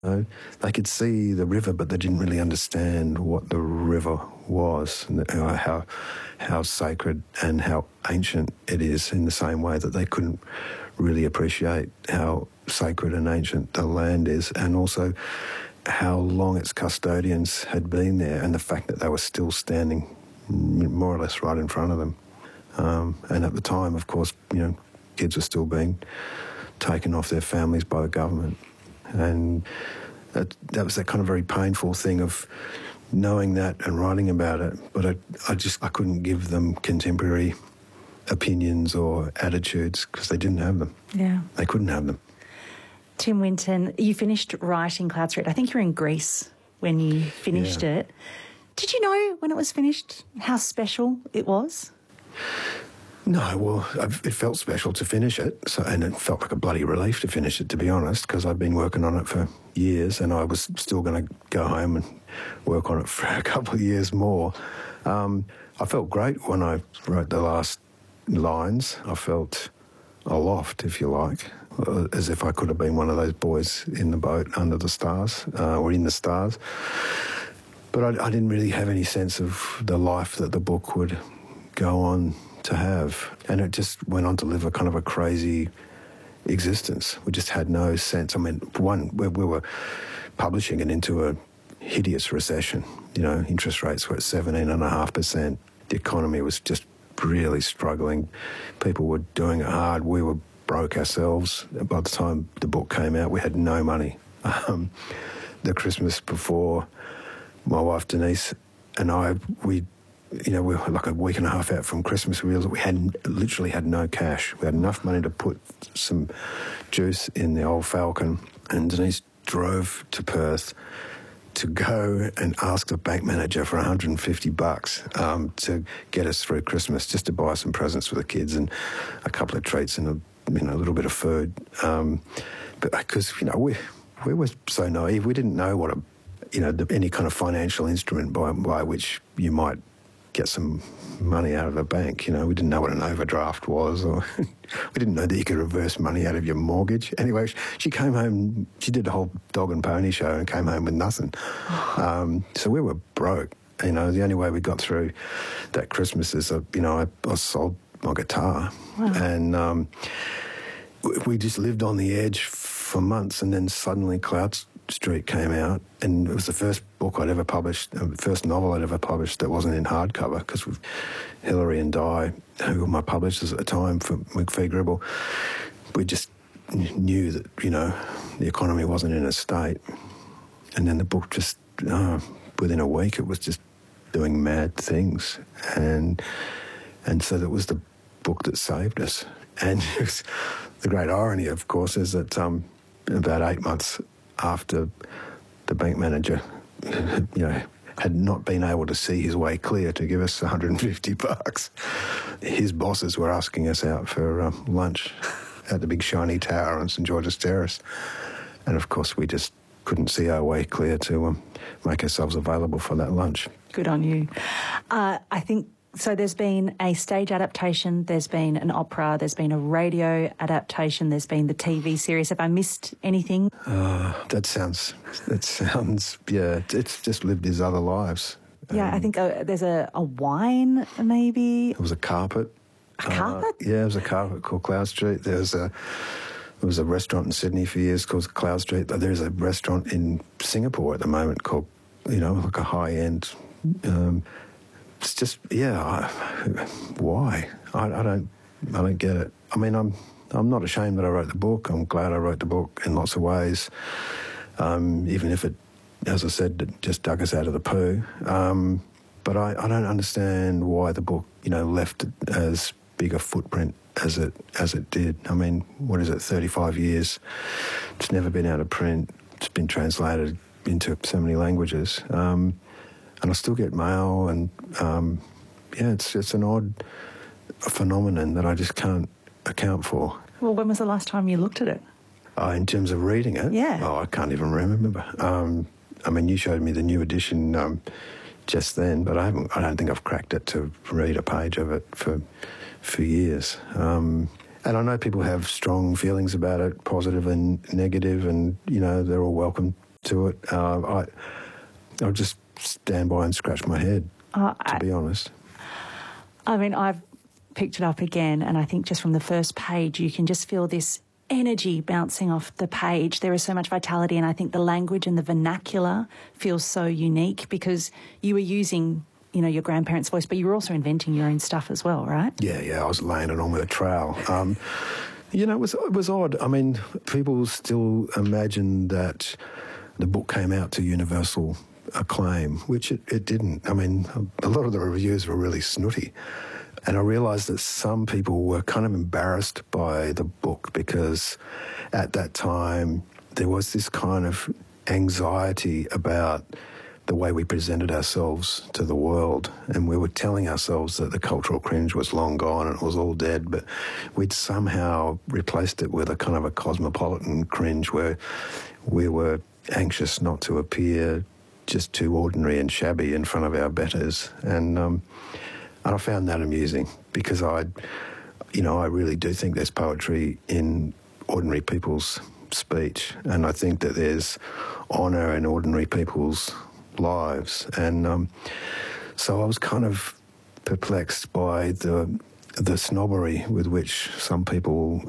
They could see the river, but they didn't really understand what the river was, and how sacred and how ancient it is, in the same way that they couldn't really appreciate how sacred and ancient the land is, and also how long its custodians had been there, and the fact that they were still standing more or less right in front of them. And at the time, of course, kids were still being taken off their families by the government. And that was that kind of very painful thing of knowing that and writing about it. But I couldn't give them contemporary opinions or attitudes because they didn't have them. Yeah. They couldn't have them. Tim Winton, you finished writing Cloud Street. I think you were in Greece when you finished it. Did you know when it was finished how special it was? No, well, it felt special to finish it, and it felt like a bloody relief to finish it, to be honest, because I'd been working on it for years, and I was still going to go home and work on it for a couple of years more. I felt great when I wrote the last lines. I felt aloft, if you like, as if I could have been one of those boys in the boat under the stars, or in the stars. But I didn't really have any sense of the life that the book would go on to have. And it just went on to live a kind of a crazy existence. We just had no sense. I mean, one, we were publishing it into a hideous recession. Interest rates were at 17.5%. The economy was just really struggling. People were doing it hard. We were broke ourselves. By the time the book came out, we had no money. The Christmas before, my wife Denise and I, we were like a week and a half out from Christmas. We literally had no cash. We had enough money to put some juice in the old Falcon, and Denise drove to Perth to go and ask the bank manager for $150 to get us through Christmas, just to buy some presents for the kids and a couple of treats and a little bit of food. But because we were so naive, we didn't know what any kind of financial instrument by which you might get some money out of a bank. We didn't know what an overdraft was, or we didn't know that you could reverse money out of your mortgage. Anyway, she came home, she did a whole dog and pony show and came home with nothing. So we were broke. The only way we got through that Christmas is, I sold my guitar. Wow. And we just lived on the edge for months, and then suddenly Cloud Street came out, and it was the first book I'd ever published, the first novel I'd ever published that wasn't in hardcover, because with Hilary and Di, who were my publishers at the time for McPhee Gribble, we just knew that, the economy wasn't in a state. And then the book just, within a week, it was just doing mad things. And so that was the book that saved us. And the great irony, of course, is that about 8 months after the bank manager, had not been able to see his way clear to give us $150, his bosses were asking us out for lunch at the big shiny tower on St George's Terrace. And of course, we just couldn't see our way clear to make ourselves available for that lunch. Good on you. I think, so there's been a stage adaptation, there's been an opera, there's been a radio adaptation, there's been the TV series. Have I missed anything? That sounds, yeah, it's just lived his other lives. Yeah, I think there's a wine, maybe. It was a carpet. A carpet? Yeah, it was a carpet called Cloud Street. There was a restaurant in Sydney for years called Cloud Street. There's a restaurant in Singapore at the moment called, like a high-end... it's just, why? I don't get it. I mean, I'm not ashamed that I wrote the book. I'm glad I wrote the book in lots of ways, even if it, as I said, it just dug us out of the poo. But I don't understand why the book, left as big a footprint as it did. I mean, what is it, 35 years? It's never been out of print. It's been translated into so many languages. And I still get mail, and it's an odd phenomenon that I just can't account for. Well, when was the last time you looked at it? In terms of reading it? Yeah. Oh, I can't even remember. I mean, you showed me the new edition just then, but I don't think I've cracked it to read a page of it for years. And I know people have strong feelings about it, positive and negative, and, they're all welcome to it. I'll just stand by and scratch my head, to be honest. I mean, I've picked it up again, and I think just from the first page, you can just feel this energy bouncing off the page. There is so much vitality, and I think the language and the vernacular feels so unique because you were using, you know, your grandparents' voice, but you were also inventing your own stuff as well, right? Yeah, I was laying it on with a trowel. You know, it was odd. I mean, people still imagine that the book came out to universal acclaim, which it didn't. I mean, a lot of the reviews were really snooty. And I realised that some people were kind of embarrassed by the book because at that time there was this kind of anxiety about the way we presented ourselves to the world, and we were telling ourselves that the cultural cringe was long gone and it was all dead, but we'd somehow replaced it with a kind of a cosmopolitan cringe where we were anxious not to appear just too ordinary and shabby in front of our betters. And I found that amusing because I really do think there's poetry in ordinary people's speech, and I think that there's honour in ordinary people's lives. And so I was kind of perplexed by the snobbery with which some people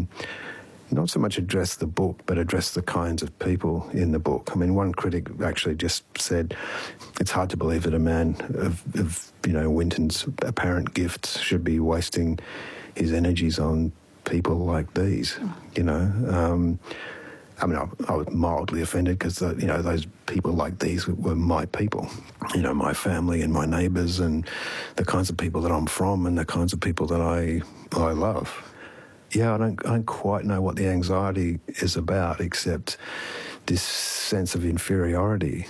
not so much address the book, but address the kinds of people in the book. I mean, one critic actually just said, it's hard to believe that a man of Winton's apparent gifts should be wasting his energies on people like these, you know. I mean, I was mildly offended because, those people like these were my people, you know, my family and my neighbours and the kinds of people that I'm from and the kinds of people that I love. Yeah, I don't quite know what the anxiety is about, except this sense of inferiority.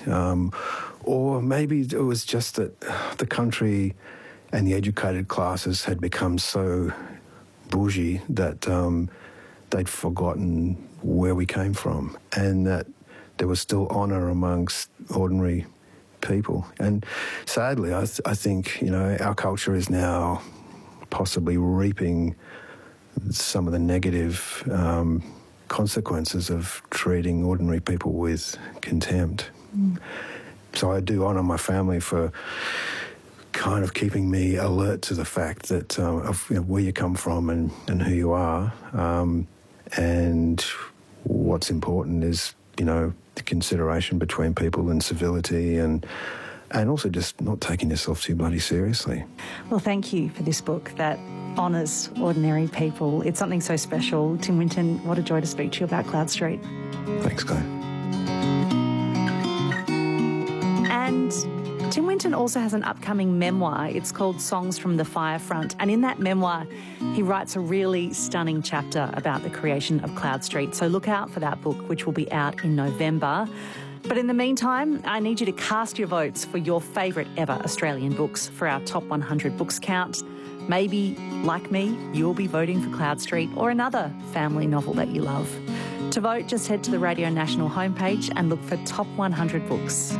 Or maybe it was just that the country and the educated classes had become so bougie that they'd forgotten where we came from, and that there was still honour amongst ordinary people. And sadly, I think, you know, our culture is now possibly reaping some of the negative consequences of treating ordinary people with contempt. So I do honour my family for kind of keeping me alert to the fact that of where you come from and who you are, and what's important is, you know, the consideration between people and civility and also just not taking yourself too bloody seriously. Well, thank you for this book that honours ordinary people. It's something so special. Tim Winton, what a joy to speak to you about Cloud Street. Thanks, Claire. And Tim Winton also has an upcoming memoir. It's called Songs from the Firefront. And in that memoir, he writes a really stunning chapter about the creation of Cloud Street. So look out for that book, which will be out in November. But in the meantime, I need you to cast your votes for your favourite ever Australian books for our Top 100 Books count. Maybe, like me, you'll be voting for Cloud Street or another family novel that you love. To vote, just head to the Radio National homepage and look for Top 100 Books.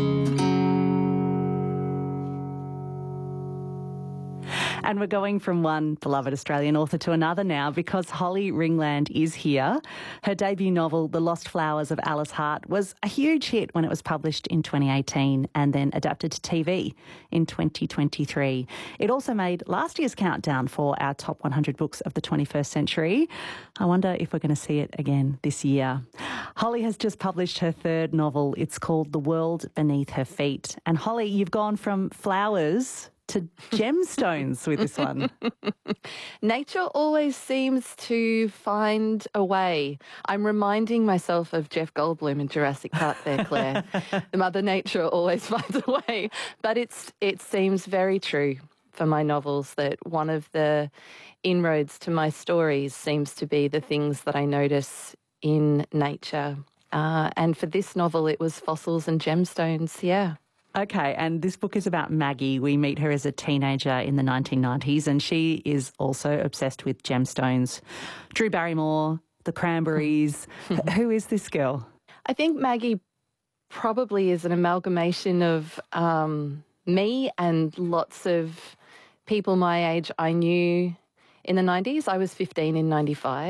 And we're going from one beloved Australian author to another now because Holly Ringland is here. Her debut novel, The Lost Flowers of Alice Hart, was a huge hit when it was published in 2018 and then adapted to TV in 2023. It also made last year's countdown for our top 100 books of the 21st century. I wonder if we're going to see it again this year. Holly has just published her third novel. It's called The World Beneath Her Feet. And Holly, you've gone from flowers to gemstones with this one. Nature always seems to find a way. I'm reminding myself of Jeff Goldblum in Jurassic Park there, Claire. The Mother Nature always finds a way. But it seems very true for my novels that one of the inroads to my stories seems to be the things that I notice in nature. And for this novel, it was fossils and gemstones, yeah. Okay, and this book is about Maggie. We meet her as a teenager in the 1990s, and she is also obsessed with gemstones. Drew Barrymore, the Cranberries. Who is this girl? I think Maggie probably is an amalgamation of me and lots of people my age I knew in the 90s. I was 15 in 95,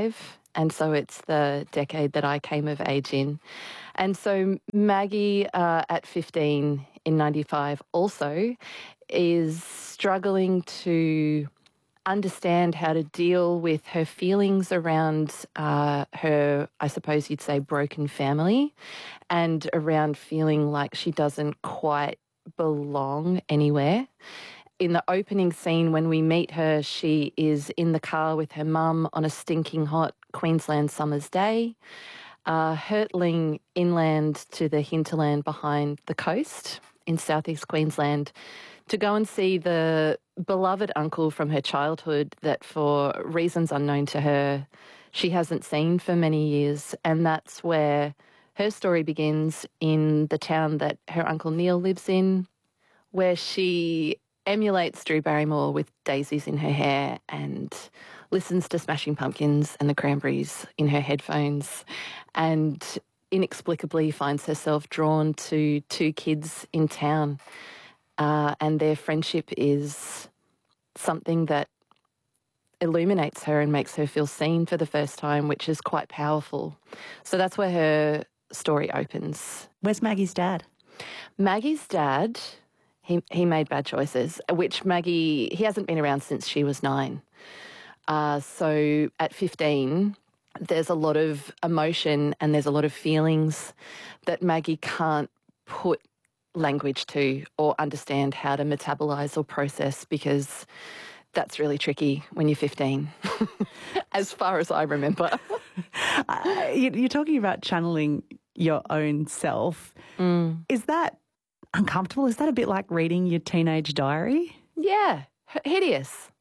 And so it's the decade that I came of age in. And so Maggie at 15 in 95 also is struggling to understand how to deal with her feelings around her, I suppose you'd say, broken family, and around feeling like she doesn't quite belong anywhere. In the opening scene, when we meet her, she is in the car with her mum on a stinking hot Queensland summer's day, hurtling inland to the hinterland behind the coast in southeast Queensland to go and see the beloved uncle from her childhood that, for reasons unknown to her, she hasn't seen for many years. And that's where her story begins, in the town that her Uncle Neil lives in, where she emulates Drew Barrymore with daisies in her hair and listens to Smashing Pumpkins and the Cranberries in her headphones, and inexplicably finds herself drawn to two kids in town. And their friendship is something that illuminates her and makes her feel seen for the first time, which is quite powerful. So that's where her story opens. Where's Maggie's dad? Maggie's dad, he made bad choices, which Maggie, he hasn't been around since she was 9. So at 15, there's a lot of emotion and there's a lot of feelings that Maggie can't put language to or understand how to metabolize or process, because that's really tricky when you're 15, as far as I remember. You're talking about channeling your own self. Is that uncomfortable? Is that a bit like reading your teenage diary? Yeah, hideous.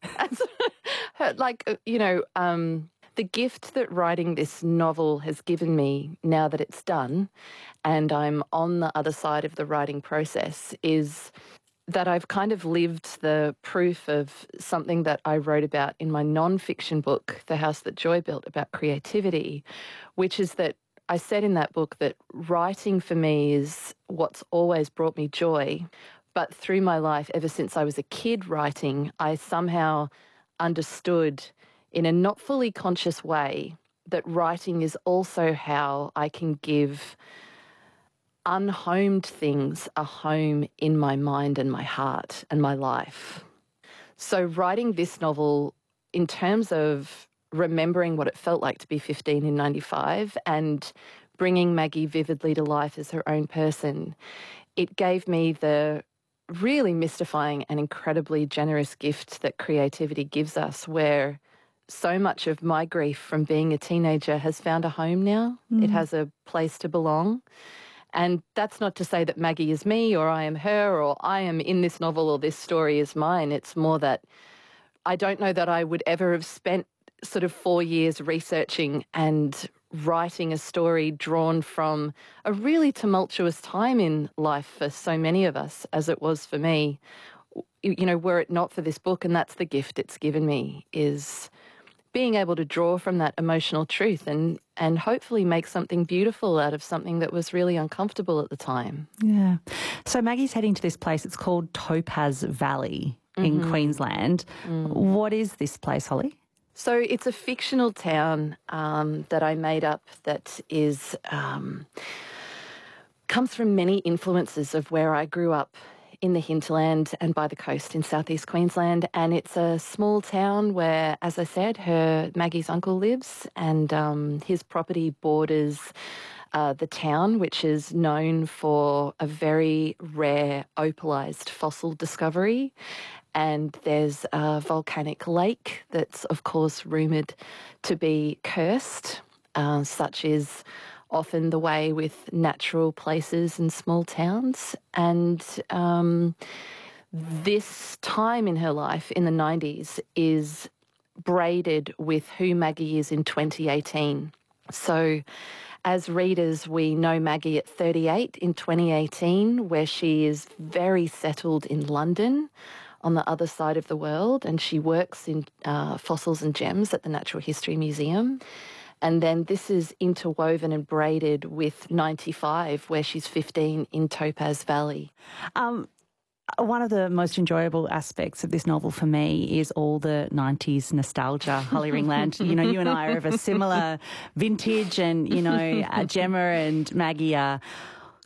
The gift that writing this novel has given me, now that it's done and I'm on the other side of the writing process, is that I've kind of lived the proof of something that I wrote about in my non-fiction book, The House That Joy Built, about creativity, which is that I said in that book that writing for me is what's always brought me joy. But through my life, ever since I was a kid writing, I somehow understood in a not fully conscious way that writing is also how I can give unhomed things a home in my mind and my heart and my life. So writing this novel, in terms of remembering what it felt like to be 15 in 95 and bringing Maggie vividly to life as her own person, it gave me the really mystifying and incredibly generous gift that creativity gives us, where so much of my grief from being a teenager has found a home now. It has a place to belong. And that's not to say that Maggie is me or I am her or I am in this novel or this story is mine. It's more that I don't know that I would ever have spent sort of 4 years researching and writing a story drawn from a really tumultuous time in life for so many of us, as it was for me, you know, were it not for this book. And that's the gift it's given me, is being able to draw from that emotional truth and hopefully make something beautiful out of something that was really uncomfortable at the time. Yeah. So Maggie's heading to this place. It's called Topaz Valley in Queensland. What is this place, Holly? So it's a fictional town that I made up that is comes from many influences of where I grew up in the hinterland and by the coast in southeast Queensland. And it's a small town where, as I said, Maggie's uncle lives, and his property borders the town, which is known for a very rare opalized fossil discovery. And there's a volcanic lake that's, of course, rumoured to be cursed, such is often the way with natural places in small towns. And this time in her life, in the 90s, is braided with who Maggie is in 2018. So as readers, we know Maggie at 38 in 2018, where she is very settled in London on the other side of the world, and she works in fossils and gems at the Natural History Museum. And then this is interwoven and braided with 95, where she's 15 in Topaz Valley. One of the most enjoyable aspects of this novel for me is all the 90s nostalgia. Holly Ringland, you know, you and I are of a similar vintage, and, you know, Gemma and Maggie are